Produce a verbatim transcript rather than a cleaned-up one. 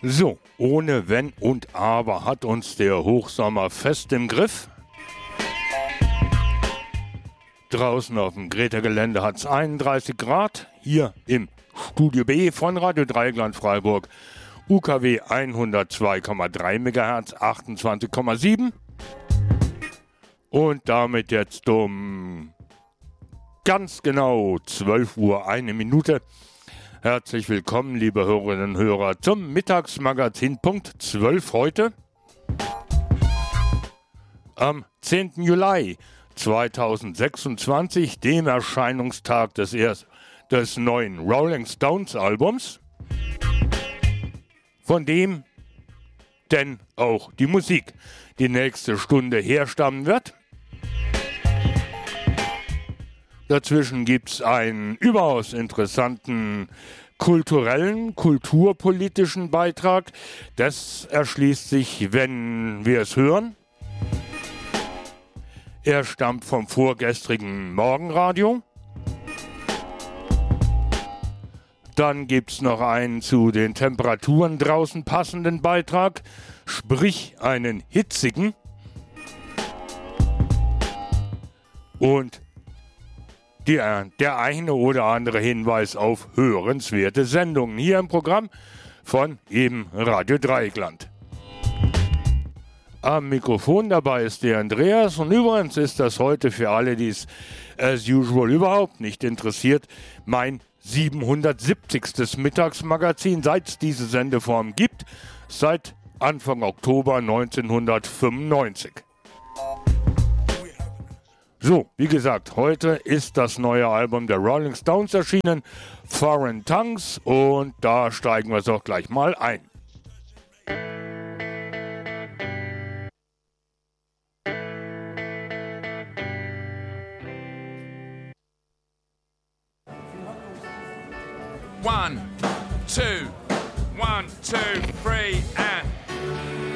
So, ohne Wenn und Aber hat uns der Hochsommer fest im Griff. Draußen auf dem Greta-Gelände hat es einunddreißig Grad. Hier im Studio B von Radio Dreieckland Freiburg. U K W hundertzwei Komma drei Megahertz, achtundzwanzig Komma sieben. Und damit jetzt um ganz genau zwölf Uhr eine Minute. Herzlich willkommen, liebe Hörerinnen und Hörer, zum Mittagsmagazin Punkt zwölf heute. Am zehnten Juli zweitausendsechsundzwanzig, dem Erscheinungstag des, erst, des neuen Rolling Stones Albums, von dem denn auch die Musik die nächste Stunde herstammen wird. Dazwischen gibt es einen überaus interessanten kulturellen, kulturpolitischen Beitrag. Das erschließt sich, wenn wir es hören. Er stammt vom vorgestrigen Morgenradio. Dann gibt es noch einen zu den Temperaturen draußen passenden Beitrag, sprich einen hitzigen. Und Der, der eine oder andere Hinweis auf hörenswerte Sendungen hier im Programm von eben Radio Dreieckland. Am Mikrofon dabei ist der Andreas und übrigens ist das heute für alle, die es as usual überhaupt nicht interessiert, mein siebenhundertsiebzig. Mittagsmagazin, seit es diese Sendeform gibt, seit Anfang Oktober neunzehnhundertfünfundneunzig. So, wie gesagt, heute ist das neue Album der Rolling Stones erschienen, Foreign Tongues, und da steigen wir doch gleich mal ein. One, two, one, two, three, and